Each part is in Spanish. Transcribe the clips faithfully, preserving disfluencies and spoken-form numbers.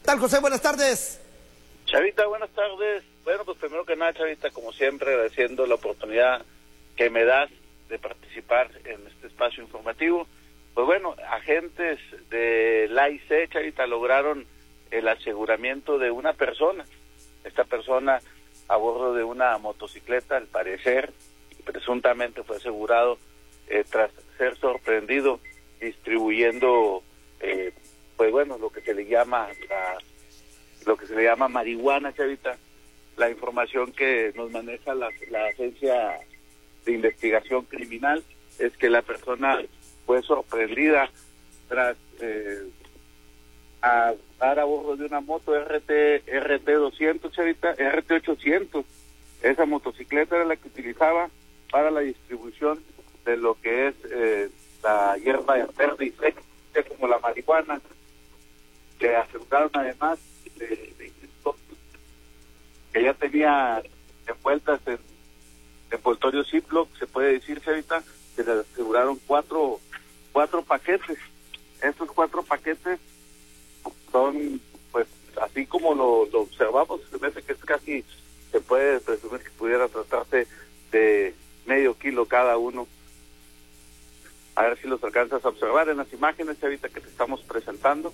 tal, José? Buenas tardes. Chavita, buenas tardes. Bueno, pues primero que nada, Chavita, como siempre, agradeciendo la oportunidad que me das de participar en este espacio informativo. Pues bueno, agentes de la I C, Chavita, lograron el aseguramiento de una persona. Esta persona, a bordo de una motocicleta, al parecer, presuntamente fue asegurado eh, tras ser sorprendido distribuyendo, eh, pues bueno, lo que se le llama la, lo que se le llama marihuana, Chavita. La información que nos maneja la, la agencia de investigación criminal es que la persona fue sorprendida tras eh, a dar a bordo de una moto R T R T doscientos, Chavita, R T ochocientos. Esa motocicleta era la que utilizaba para la distribución de lo que es eh, la hierba verde y seca, como la marihuana, que aseguraron además de, de, que ya tenía envueltas en envoltorio Ziploc, se puede decir, Chavita, se le aseguraron cuatro, cuatro paquetes. Estos cuatro paquetes son, pues, así como lo, lo observamos, se me hace que es casi, se puede presumir que pudiera tratarse de medio kilo cada uno. A ver si los alcanzas a observar en las imágenes, Chavita, que te estamos presentando.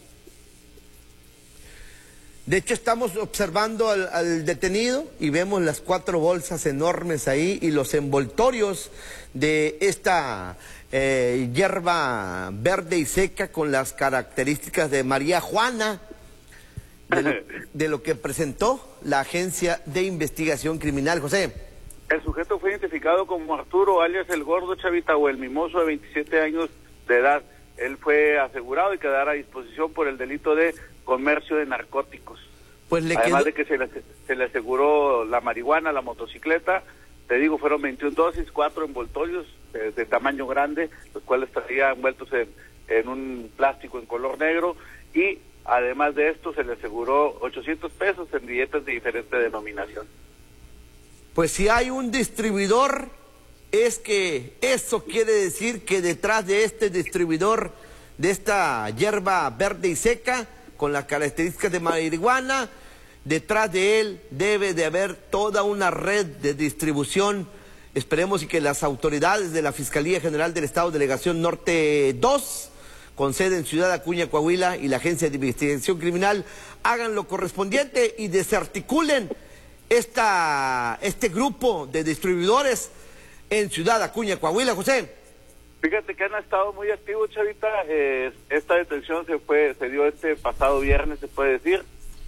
De hecho, estamos observando al, al detenido y vemos las cuatro bolsas enormes ahí y los envoltorios de esta eh, hierba verde y seca con las características de María Juana, de lo, de lo que presentó la Agencia de Investigación Criminal. José. El sujeto fue identificado como Arturo, alias El Gordo, Chavita, o El Mimoso, de veintisiete años de edad. Él fue asegurado y quedará a disposición por el delito de comercio de narcóticos. Pues le Además quedó... de que se le, se le aseguró la marihuana, la motocicleta, te digo, fueron veintiuna dosis, cuatro envoltorios de, de tamaño grande, los cuales estarían envueltos en, en un plástico en color negro, y además de esto se le aseguró ochocientos pesos en billetes de diferente denominación. Pues si hay un distribuidor, es que eso quiere decir que detrás de este distribuidor, de esta hierba verde y seca, con las características de marihuana, detrás de él debe de haber toda una red de distribución. Esperemos y que las autoridades de la Fiscalía General del Estado, Delegación Norte dos, con sede en Ciudad Acuña, Coahuila, y la Agencia de Investigación Criminal, hagan lo correspondiente y desarticulen esta, este grupo de distribuidores en Ciudad Acuña, Coahuila. José. Fíjate que han estado muy activos, Chavita. Eh, esta detención se fue, se dio este pasado viernes, se puede decir,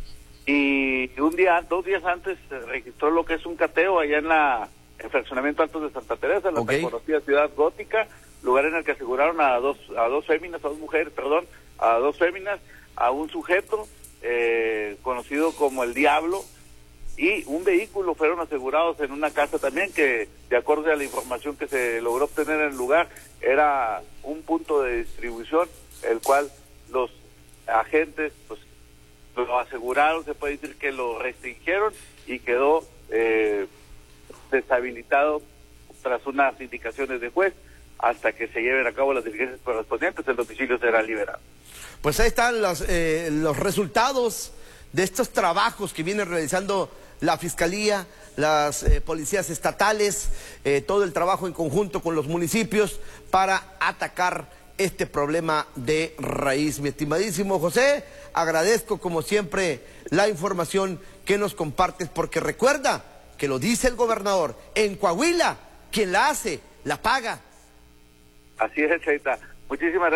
y un día, dos días antes se registró lo que es un cateo allá en la en Fraccionamiento Altos de Santa Teresa, en la okay. tan conocida Ciudad Gótica, lugar en el que aseguraron a dos a dos féminas, a dos mujeres, perdón, a dos féminas, a un sujeto eh, conocido como el Diablo, y un vehículo fueron asegurados en una casa también que, de acuerdo a la información que se logró obtener en el lugar, era un punto de distribución, el cual los agentes pues lo aseguraron, se puede decir que lo restringieron y quedó eh, deshabilitado tras unas indicaciones de juez. Hasta que se lleven a cabo las diligencias correspondientes, el domicilio será liberado. Pues ahí están los, eh, los resultados de estos trabajos que viene realizando la Fiscalía, las eh, policías estatales, eh, todo el trabajo en conjunto con los municipios para atacar este problema de raíz. Mi estimadísimo José, agradezco como siempre la información que nos compartes, porque recuerda que lo dice el gobernador, en Coahuila, quien la hace, la paga. Así es, Cheita. Muchísimas gracias.